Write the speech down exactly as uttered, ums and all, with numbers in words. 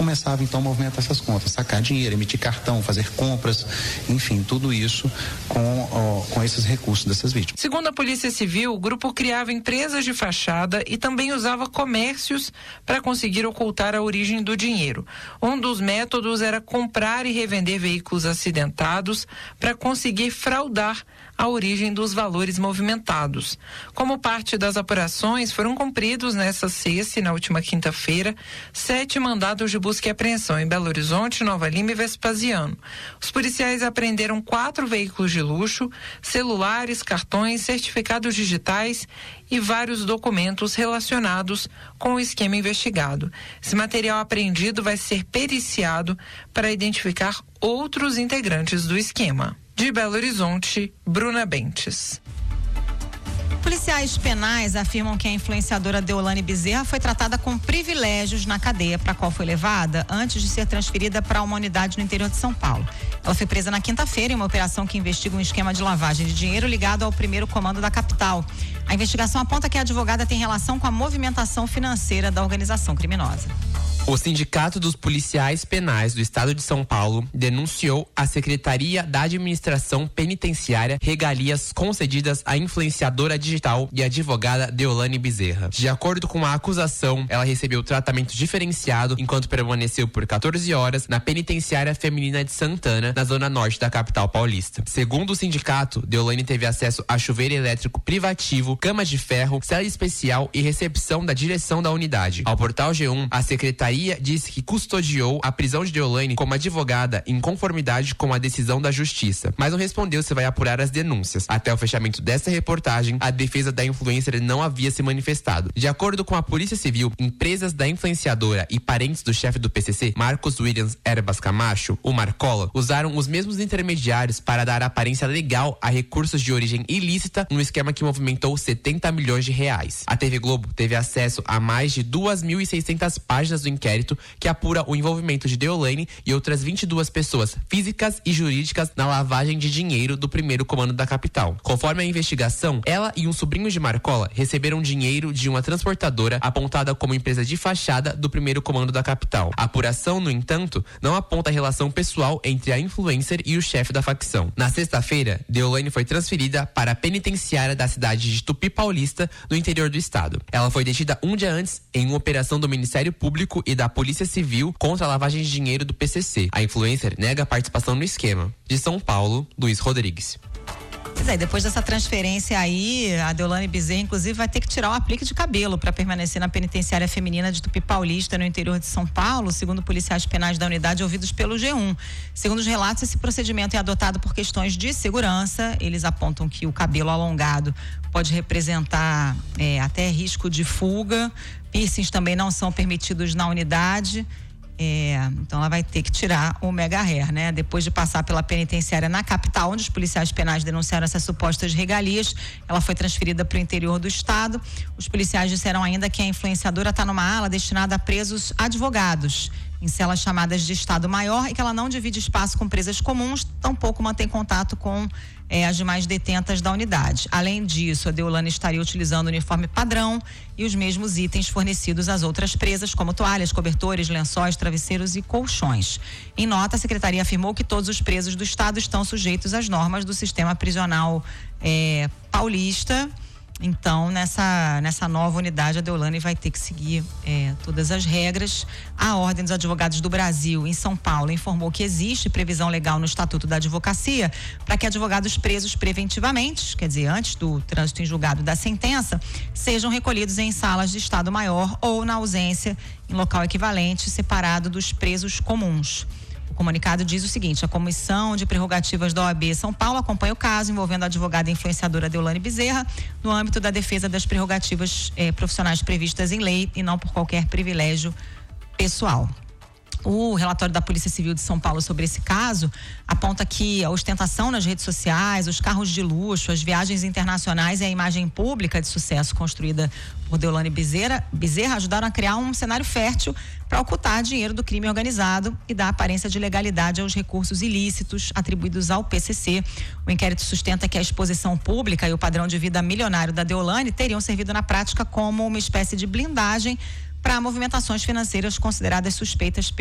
começava então a movimentar essas contas, sacar dinheiro, emitir cartão, fazer compras, enfim, tudo isso com, ó, com esses recursos dessas vítimas. Segundo a Polícia Civil, o grupo criava empresas de fachada e também usava comércios para conseguir ocultar a origem do dinheiro. Um dos métodos era comprar e revender veículos acidentados para conseguir fraudar a origem dos valores movimentados. Como parte das apurações, foram cumpridos nesta sexta e na última quinta-feira sete mandados de busca e apreensão em Belo Horizonte, Nova Lima e Vespasiano. Os policiais apreenderam quatro veículos de luxo, celulares, cartões, certificados digitais e vários documentos relacionados com o esquema investigado. Esse material apreendido vai ser periciado para identificar outros integrantes do esquema. De Belo Horizonte, Bruna Bentes. Policiais penais afirmam que a influenciadora Deolane Bezerra foi tratada com privilégios na cadeia para a qual foi levada antes de ser transferida para uma unidade no interior de São Paulo. Ela foi presa na quinta-feira em uma operação que investiga um esquema de lavagem de dinheiro ligado ao primeiro comando da capital. A investigação aponta que a advogada tem relação com a movimentação financeira da organização criminosa. O Sindicato dos Policiais Penais do Estado de São Paulo denunciou à Secretaria da Administração Penitenciária regalias concedidas à influenciadora digital e advogada Deolane Bezerra. De acordo com a acusação, ela recebeu tratamento diferenciado enquanto permaneceu por quatorze horas na Penitenciária Feminina de Santana, na zona norte da capital paulista. Segundo o sindicato, Deolane teve acesso a chuveiro elétrico privativo, cama de ferro, cela especial e recepção da direção da unidade. Ao portal G um, a Secretaria disse que custodiou a prisão de Deolane como advogada em conformidade com a decisão da Justiça, mas não respondeu se vai apurar as denúncias. Até o fechamento desta reportagem, a defesa da influencer não havia se manifestado. De acordo com a Polícia Civil, empresas da influenciadora e parentes do chefe do P C C, Marcos Williams Erbas Camacho, o Marcola, usaram os mesmos intermediários para dar aparência legal a recursos de origem ilícita no esquema que movimentou setenta milhões de reais. A T V Globo teve acesso a mais de duas mil e seiscentas páginas do inquérito que apura o envolvimento de Deolane e outras vinte e duas pessoas físicas e jurídicas na lavagem de dinheiro do primeiro comando da capital. Conforme a investigação, ela e um sobrinho de Marcola receberam dinheiro de uma transportadora apontada como empresa de fachada do primeiro comando da capital. A apuração, no entanto, não aponta a relação pessoal entre a influencer e o chefe da facção. Na sexta-feira, Deolane foi transferida para a penitenciária da cidade de Tupi Paulista, no interior do estado. Ela foi detida um dia antes em uma operação do Ministério Público e da Polícia Civil contra a lavagem de dinheiro do P C C. A influencer nega a participação no esquema. De São Paulo, Luiz Rodrigues. Pois é, depois dessa transferência aí, a Deolane Bezerra, inclusive, vai ter que tirar o aplique de cabelo para permanecer na penitenciária feminina de Tupi Paulista, no interior de São Paulo, segundo policiais penais da unidade ouvidos pelo G um. Segundo os relatos, esse procedimento é adotado por questões de segurança. Eles apontam que o cabelo alongado pode representar é, até risco de fuga. Piercings também não são permitidos na unidade. É, então ela vai ter que tirar o mega hair, né? Depois de passar pela penitenciária na capital, onde os policiais penais denunciaram essas supostas regalias, ela foi transferida para o interior do estado. Os policiais disseram ainda que a influenciadora está numa ala destinada a presos advogados, em celas chamadas de Estado Maior, e que ela não divide espaço com presas comuns, tampouco mantém contato com é, as demais detentas da unidade. Além disso, a Deolane estaria utilizando o uniforme padrão e os mesmos itens fornecidos às outras presas, como toalhas, cobertores, lençóis, travesseiros e colchões. Em nota, a secretaria afirmou que todos os presos do estado estão sujeitos às normas do sistema prisional é, paulista. Então, nessa, nessa nova unidade, a Deolane vai ter que seguir é, todas as regras. A Ordem dos Advogados do Brasil, em São Paulo, informou que existe previsão legal no Estatuto da Advocacia para que advogados presos preventivamente, quer dizer, antes do trânsito em julgado da sentença, sejam recolhidos em salas de Estado Maior ou, na ausência, em local equivalente, separado dos presos comuns. O comunicado diz o seguinte: a Comissão de Prerrogativas da O A B São Paulo acompanha o caso envolvendo a advogada e influenciadora Deolane Bezerra no âmbito da defesa das prerrogativas eh, profissionais previstas em lei e não por qualquer privilégio pessoal. O relatório da Polícia Civil de São Paulo sobre esse caso aponta que a ostentação nas redes sociais, os carros de luxo, as viagens internacionais e a imagem pública de sucesso construída por Deolane Bezerra, Bezerra ajudaram a criar um cenário fértil para ocultar dinheiro do crime organizado e dar aparência de legalidade aos recursos ilícitos atribuídos ao P C C. O inquérito sustenta que a exposição pública e o padrão de vida milionário da Deolane teriam servido na prática como uma espécie de blindagem para movimentações financeiras consideradas suspeitas